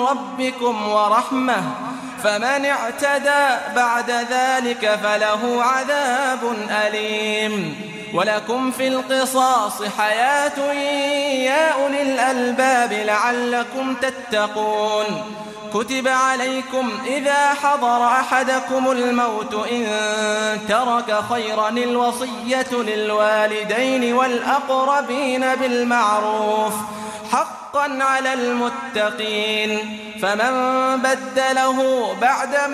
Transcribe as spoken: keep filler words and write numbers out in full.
ربكم ورحمة فمن اعتدى بعد ذلك فله عذاب أليم ولكم في القصاص حياة يا أولي الألباب لعلكم تتقون كتب عليكم إذا حضر أحدكم الموت إن ترك خيرا الوصية للوالدين والأقربين بالمعروف حقا على المتقين فمن بدله بعد